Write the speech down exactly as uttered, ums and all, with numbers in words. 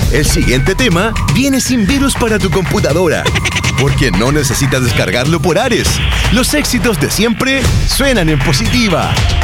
El siguiente tema viene sin virus para tu computadora, porque no necesitas descargarlo por Ares. Los éxitos de siempre suenan en Positiva.